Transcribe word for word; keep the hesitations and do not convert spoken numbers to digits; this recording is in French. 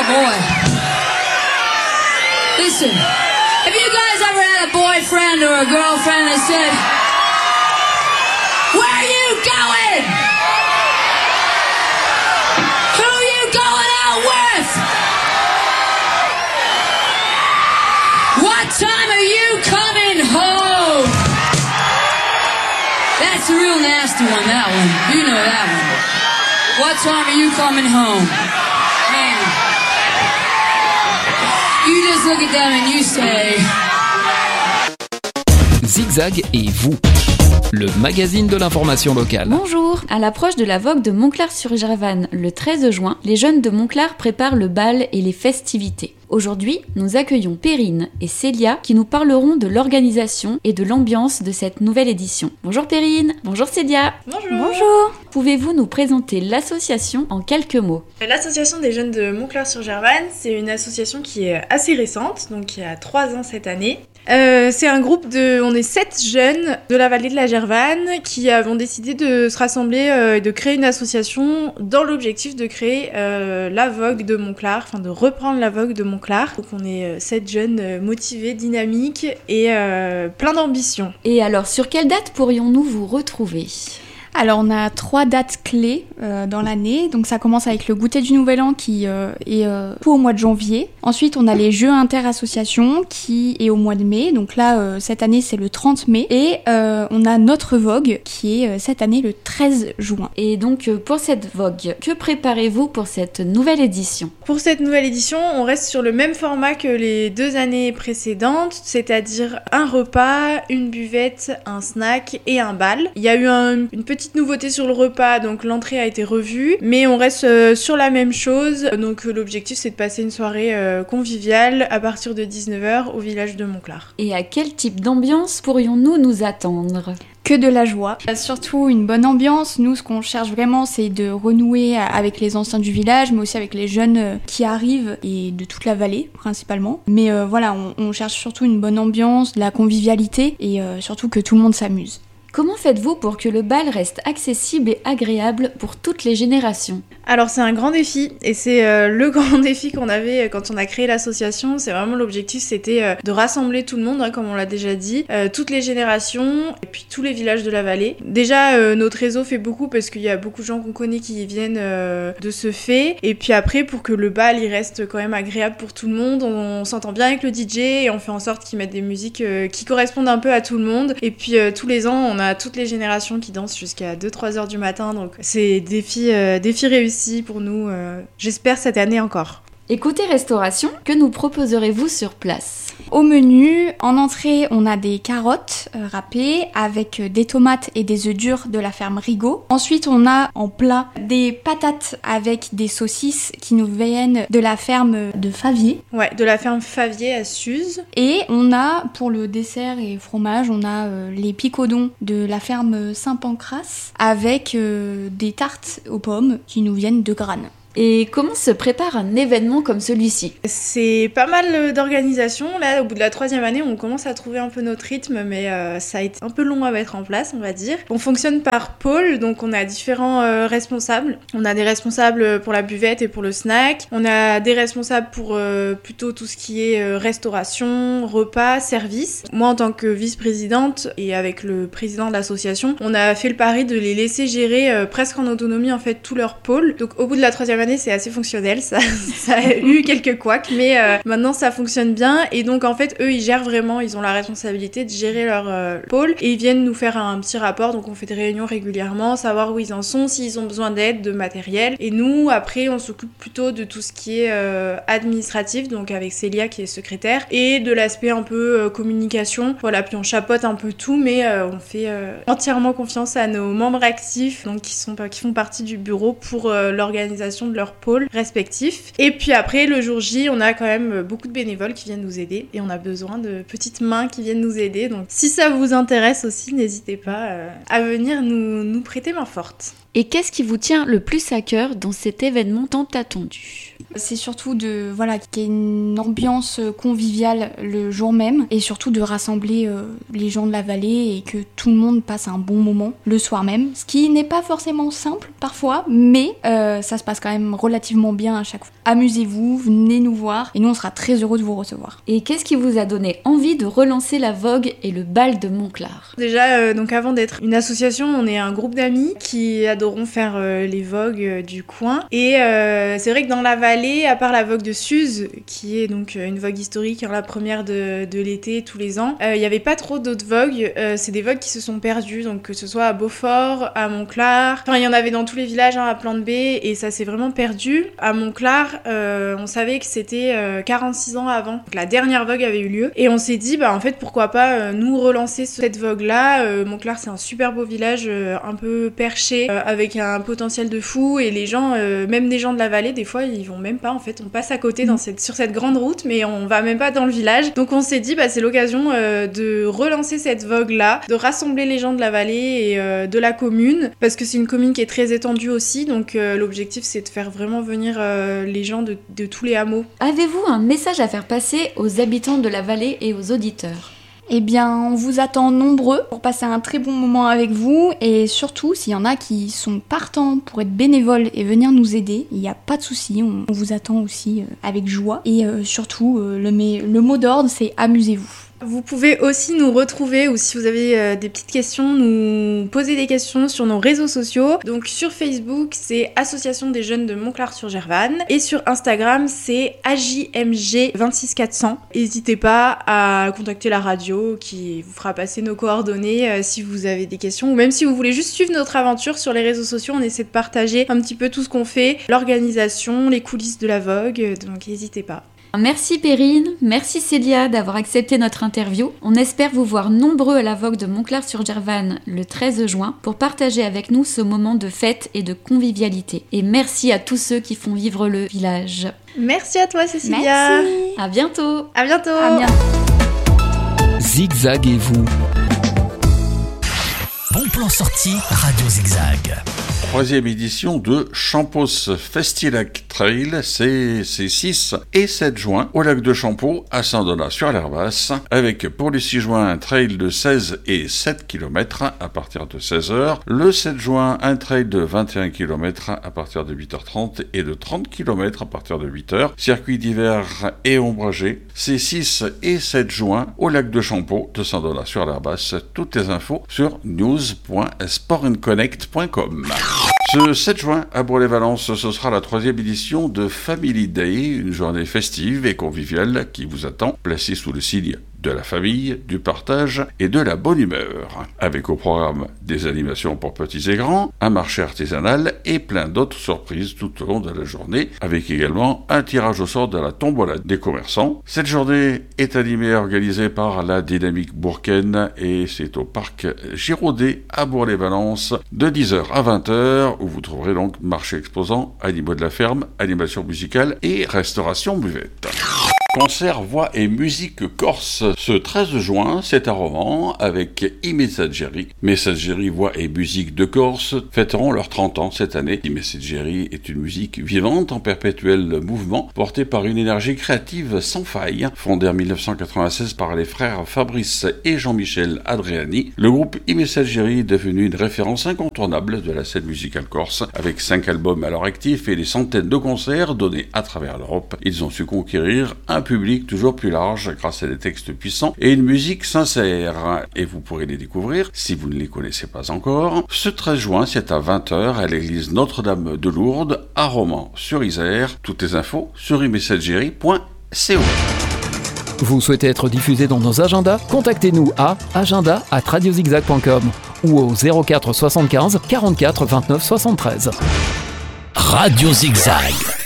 boy. Listen, have you guys ever had a boyfriend or a girlfriend that said, where are you going? Who are you going out with? What time are you coming home? That's a real nasty one, that one. You know that one. What time are you coming home? Man. You just look at them and you say... Zigzag et vous, le magazine de l'information locale. Bonjour. À l'approche de la Vogue de Montclar-sur-Gervanne le treize juin, les jeunes de Montclar préparent le bal et les festivités. Aujourd'hui, nous accueillons Perrine et Célia qui nous parleront de l'organisation et de l'ambiance de cette nouvelle édition. Bonjour Perrine. Bonjour Célia. Bonjour. Bonjour. Pouvez-vous nous présenter l'association en quelques mots? L'association des jeunes de Montclar-sur-Gervanne, c'est une association qui est assez récente, donc qui a trois ans cette année. Euh, c'est un groupe de, on est sept jeunes de la vallée de la Gervanne qui avons décidé de se rassembler euh, et de créer une association dans l'objectif de créer euh, la Vogue de Montclar, enfin de reprendre la Vogue de Montclar. Donc on est euh, sept jeunes euh, motivés, dynamiques et euh, plein d'ambition. Et alors, sur quelle date pourrions-nous vous retrouver ? Alors on a trois dates clés euh, dans l'année, donc ça commence avec le goûter du Nouvel An qui euh, est euh, tout au mois de janvier. Ensuite on a les Jeux Inter-Associations qui est au mois de mai, donc là euh, cette année c'est le trente mai. Et euh, on a notre Vogue qui est euh, cette année le treize juin. Et donc euh, pour cette Vogue, que préparez-vous pour cette nouvelle édition ? Pour cette nouvelle édition, on reste sur le même format que les deux années précédentes, c'est-à-dire un repas, une buvette, un snack et un bal. Il y a eu un, une petite nouveauté sur le repas, donc l'entrée a été revue, mais on reste euh, sur la même chose. Donc euh, l'objectif c'est de passer une soirée euh, conviviale à partir de dix-neuf heures au village de Montclar. Et à quel type d'ambiance pourrions-nous nous attendre ? Que de la joie, surtout une bonne ambiance. Nous, ce qu'on cherche vraiment, c'est de renouer avec les anciens du village, mais aussi avec les jeunes qui arrivent et de toute la vallée, principalement. Mais euh, voilà, on, on cherche surtout une bonne ambiance, de la convivialité et euh, surtout que tout le monde s'amuse. Comment faites-vous pour que le bal reste accessible et agréable pour toutes les générations ? Alors c'est un grand défi et c'est euh, le grand défi qu'on avait quand on a créé l'association. C'est vraiment l'objectif, c'était euh, de rassembler tout le monde, hein, comme on l'a déjà dit, euh, toutes les générations et puis tous les villages de la vallée. Déjà euh, notre réseau fait beaucoup parce qu'il y a beaucoup de gens qu'on connaît qui viennent euh, de ce fait. Et puis après pour que le bal il reste quand même agréable pour tout le monde, on, on s'entend bien avec le D J et on fait en sorte qu'ils mettent des musiques euh, qui correspondent un peu à tout le monde. Et puis euh, tous les ans on a toutes les générations qui dansent jusqu'à deux trois heures du matin, donc c'est défi, euh, défi réussi pour nous, euh, j'espère cette année encore. Et côté restauration, que nous proposerez-vous sur place ? Au menu, en entrée, on a des carottes euh, râpées avec euh, des tomates et des œufs durs de la ferme Rigaud. Ensuite, on a en plat des patates avec des saucisses qui nous viennent de la ferme de Favier. Ouais, de la ferme Favier à Suze. Et on a, pour le dessert et fromage, on a euh, les picodons de la ferme Saint-Pancras avec euh, des tartes aux pommes qui nous viennent de Granes. Et comment se prépare un événement comme celui-ci ? C'est pas mal d'organisation. Là, au bout de la troisième année, on commence à trouver un peu notre rythme, mais euh, ça a été un peu long à mettre en place, on va dire. On fonctionne par pôle, donc on a différents euh, responsables. On a des responsables pour la buvette et pour le snack. On a des responsables pour euh, plutôt tout ce qui est euh, restauration, repas, service. Moi, en tant que vice-présidente et avec le président de l'association, on a fait le pari de les laisser gérer euh, presque en autonomie en fait tous leurs pôles. Donc au bout de la troisième année, c'est assez fonctionnel, ça, ça a eu quelques couacs, mais euh, maintenant ça fonctionne bien. Et donc en fait, eux, ils gèrent vraiment, ils ont la responsabilité de gérer leur euh, pôle et ils viennent nous faire un petit rapport. Donc on fait des réunions régulièrement, savoir où ils en sont, s'ils ont besoin d'aide, de matériel. Et nous, après, on s'occupe plutôt de tout ce qui est euh, administratif, donc avec Célia qui est secrétaire, et de l'aspect un peu euh, communication. Voilà, puis on chapeaute un peu tout, mais euh, on fait euh, entièrement confiance à nos membres actifs, donc qui sont qui font partie du bureau pour euh, l'organisation de leur pôle respectif. Et puis après, le jour J, on a quand même beaucoup de bénévoles qui viennent nous aider et on a besoin de petites mains qui viennent nous aider. Donc si ça vous intéresse aussi, n'hésitez pas euh, à venir nous, nous prêter main forte. Et qu'est-ce qui vous tient le plus à cœur dans cet événement tant attendu ? C'est surtout de voilà qu'il y ait une ambiance conviviale le jour même et surtout de rassembler euh, les gens de la vallée et que tout le monde passe un bon moment le soir même, ce qui n'est pas forcément simple parfois, mais euh, ça se passe quand même relativement bien à chaque fois. Amusez-vous, venez nous voir et nous on sera très heureux de vous recevoir. Et qu'est-ce qui vous a donné envie de relancer la vogue et le bal de Montclar ? Déjà, euh, donc avant d'être une association, on est un groupe d'amis qui adorons faire euh, les vogues euh, du coin. Et euh, c'est vrai que dans la vallée, à part la vogue de Suse, qui est donc euh, une vogue historique, hein, la première de, de l'été tous les ans, il euh, n'y avait pas trop d'autres vogues. Euh, c'est des vogues qui se sont perdues, donc que ce soit à Beaufort, à Montclar. Enfin, il y en avait dans tous les villages, hein, à Plante-Baie, et ça s'est vraiment perdu. À Montclar, euh, on savait que c'était euh, quarante-six ans avant que la dernière vogue avait eu lieu. Et on s'est dit, bah en fait, pourquoi pas euh, nous relancer cette vogue-là. Euh, Montclar, c'est un super beau village, euh, un peu perché, euh, avec un potentiel de fou. Et les gens, euh, même des gens de la vallée, des fois, ils vont même pas. En fait, on passe à côté dans cette, sur cette grande route, mais on va même pas dans le village. Donc on s'est dit, bah c'est l'occasion euh, de relancer cette vogue-là, de rassembler les gens de la vallée et euh, de la commune, parce que c'est une commune qui est très étendue aussi. Donc euh, l'objectif, c'est de faire vraiment venir euh, les gens de, de tous les hameaux. Avez-vous un message à faire passer aux habitants de la vallée et aux auditeurs ? Eh bien, on vous attend nombreux pour passer un très bon moment avec vous et surtout, s'il y en a qui sont partants pour être bénévoles et venir nous aider, il n'y a pas de souci, on, on vous attend aussi euh, avec joie. Et euh, surtout, euh, le, le mot d'ordre, c'est amusez-vous. Vous pouvez aussi nous retrouver, ou si vous avez euh, des petites questions, nous poser des questions sur nos réseaux sociaux. Donc sur Facebook, c'est Association des Jeunes de Montclar-sur-Gervanne. Et sur Instagram, c'est A J M G vingt-six quatre cents. N'hésitez pas à contacter la radio qui vous fera passer nos coordonnées euh, si vous avez des questions. Ou même si vous voulez juste suivre notre aventure sur les réseaux sociaux, on essaie de partager un petit peu tout ce qu'on fait, l'organisation, les coulisses de la vogue, donc n'hésitez pas. Merci Perrine, merci Célia d'avoir accepté notre interview. On espère vous voir nombreux à la vogue de Montclar-sur-Gervanne le treize juin pour partager avec nous ce moment de fête et de convivialité. Et merci à tous ceux qui font vivre le village. Merci à toi Cécilia. Merci. À bientôt. À bientôt. À bientôt. Zigzaguez-vous. Bon plan sorti Radio Zigzag. Troisième édition de Champeaux Festilac Trail, c'est six et sept juin au lac de Champeaux à Saint-Donat-sur-l'Herbasse, avec pour le six juin un trail de seize et sept kilomètres à partir de seize heures, le sept juin un trail de vingt et un kilomètres à partir de huit heures trente et de trente kilomètres à partir de huit heures, circuit d'hiver et ombragé, c'est six et sept juin au lac de Champeaux de Saint-Donat-sur-l'Herbasse. Toutes les infos sur news point sport and connect point com. Ce sept juin, à Bourg-les-Valences, ce sera la troisième édition de Family Day, une journée festive et conviviale qui vous attend, placée sous le signe de la famille, du partage et de la bonne humeur. Avec au programme des animations pour petits et grands, un marché artisanal et plein d'autres surprises tout au long de la journée, avec également un tirage au sort de la tombola des commerçants. Cette journée est animée et organisée par la Dynamique Bourcaine et c'est au parc Giraudet à Bourg-les-Valences de dix heures à vingt heures où vous trouverez donc marché exposant, animaux de la ferme, animation musicale et restauration buvette. Concert voix et musique corse ce treize juin, c'est à Romans avec I Messaggeri. Messaggeri voix et musique de Corse fêteront leurs trente ans cette année. I Messaggeri est une musique vivante en perpétuel mouvement, portée par une énergie créative sans faille. Fondé en dix-neuf cent quatre-vingt-seize par les frères Fabrice et Jean-Michel Adriani, le groupe I Messaggeri est devenu une référence incontournable de la scène musicale corse. Avec cinq albums à leur actif et des centaines de concerts donnés à travers l'Europe, ils ont su conquérir un public toujours plus large grâce à des textes puissants et une musique sincère. Et vous pourrez les découvrir, si vous ne les connaissez pas encore, ce treize juin, c'est à vingt heures à l'église Notre-Dame de Lourdes, à Romans-sur-Isère. Toutes les infos sur i messaggeri point co. Vous souhaitez être diffusé dans nos agendas ? Contactez-nous à agenda arobase radiozigzag point com ou au zéro quatre soixante-quinze quarante-quatre vingt-neuf soixante-treize. Radio Zigzag.